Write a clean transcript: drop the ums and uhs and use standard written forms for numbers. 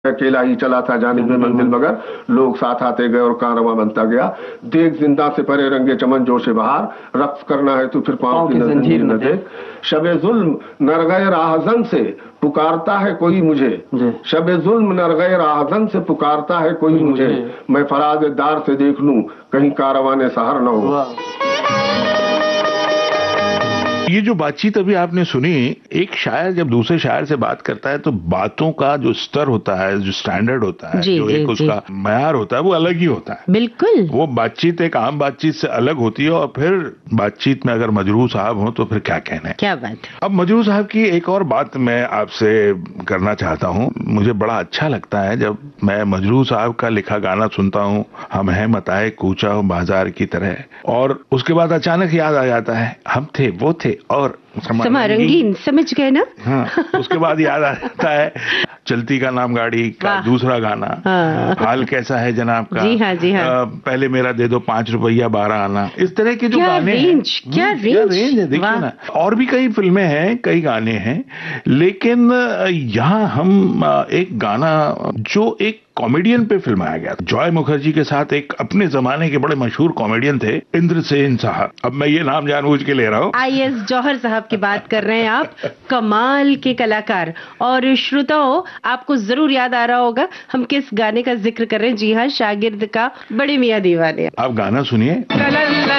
अकेला ही चला था जानिब मंजिल मगर, लोग साथ आते गए और कारवां बनता गया। देख जिंदा से परे रंगे चमन जोशे बहार, रक्स करना है तू फिर पाँव की जंजीर न देख। शबे जुल्म नरगए राहजन से पुकारता है कोई मुझे, शबे जुल्म नरगए राहजन से पुकारता है कोई मुझे, मैं फराज दार से देख लूं कहीं कारवां सहर न हो। ये जो बातचीत अभी आपने सुनी, एक शायर जब दूसरे शायर से बात करता है तो बातों का जो स्तर होता है, जो स्टैंडर्ड होता है, जो एक उसका मयार होता है, वो अलग ही होता है। बिल्कुल, वो बातचीत एक आम बातचीत से अलग होती है। और फिर बातचीत में अगर मजरूह साहब हो तो फिर क्या कहना। क्या बात। अब मजरूह साहब की एक और बात मैं आपसे करना चाहता हूँ। मुझे बड़ा अच्छा लगता है जब मैं मजरूह साहब का लिखा गाना सुनता हूँ, हम हैं मताए कूचा हो बाजार की तरह, और उसके बाद अचानक याद आ जाता है हम थे वो थे और समा रंगीन, समझ गए ना। हाँ, उसके बाद याद आ जाता है चलती का नाम गाड़ी का दूसरा गाना, हाल कैसा है जनाब का। जी हाँ, जी हाँ। पहले मेरा दे दो 5 रुपया 12 आना। इस तरह के जो गाने क्या रेंज है, देखिए ना। और भी कई फिल्में हैं, कई गाने हैं, लेकिन यहाँ हम एक गाना जो एक कॉमेडियन पे फिल्माया गया था। जॉय मुखर्जी के साथ एक अपने जमाने के बड़े मशहूर कॉमेडियन थे, इंद्रसेन साहब। अब मैं ये नाम जानबूझ के ले रहा हूँ। आईएएस जौहर साहब की बात कर रहे हैं आप, कमाल के कलाकार। और श्रोताओं, आपको जरूर याद आ रहा होगा हम किस गाने का जिक्र कर रहे हैं। जी हाँ, शागिर्द का बड़े मियां दीवाने। आप गाना सुनिए।